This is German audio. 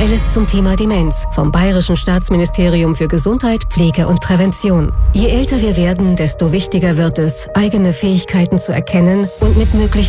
Aktuelles zum Thema Demenz vom Bayerischen Staatsministerium für Gesundheit, Pflege und Prävention. Je älter wir werden, desto wichtiger wird es, eigene Fähigkeiten zu erkennen und mit möglichen